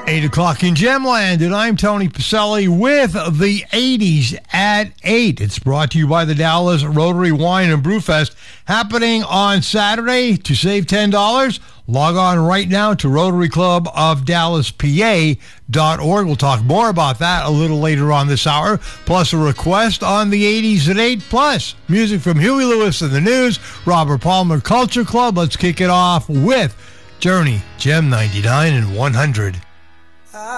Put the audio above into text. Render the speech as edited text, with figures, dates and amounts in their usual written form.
8 o'clock in Gemland, and I'm Tony Pacelli with the 80s at 8. It's brought to you by the Dallas Rotary Wine and Brew Fest, happening on Saturday. To save $10, log on right now to RotaryClubOfDallasPA.org. We'll talk more about that a little later on this hour, plus a request on the 80s at 8, plus music from Huey Lewis and the News, Robert Palmer Culture Club. Let's kick it off with Journey, Gem 99 and 100.